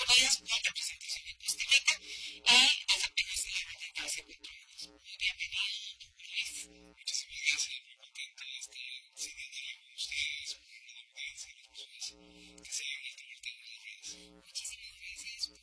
promovidas por representación lingüística y es apenas de la edad de 13 a 4 años.